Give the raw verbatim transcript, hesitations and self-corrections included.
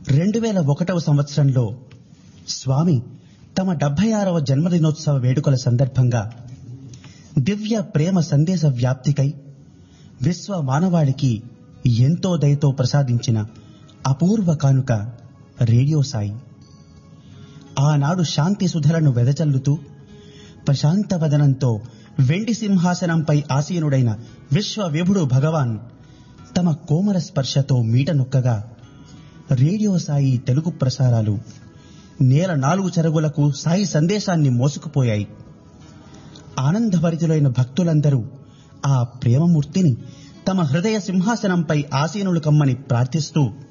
రెండు వేల ఒకటవ సంవత్సరంలో స్వామి తమ డెబ్బై ఆరవ జన్మదినోత్సవ వేడుకల సందర్భంగా దివ్య ప్రేమ సందేశ వ్యాప్తికై విశ్వ మానవాళికి ఎంతో దయతో ప్రసాదించిన అపూర్వ కానుక రేడియో సాయి. ఆనాడు శాంతి సుధలను వెదజల్లుతూ ప్రశాంత వదనంతో వెండి సింహాసనంపై ఆసీనుడైన విశ్వ విభుడు భగవాన్ తమ కోమల స్పర్శతో మీట నొక్కగా రేడియో సాయి తెలుగు ప్రసారాలు నేల నాలుగు చెరుగులకు సాయి సందేశాన్ని మోసుకుపోయాయి. ఆనందభరితులైన భక్తులందరూ ఆ ప్రేమమూర్తిని తమ హృదయ సింహాసనంపై ఆసీనులు కమ్మని ప్రార్థిస్తూ